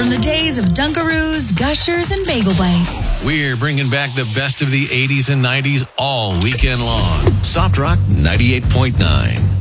from the days of Dunkaroos, Gushers, and Bagel Bites. We're bringing back the best of the 80s and 90s all weekend long. Soft Rock 98.9.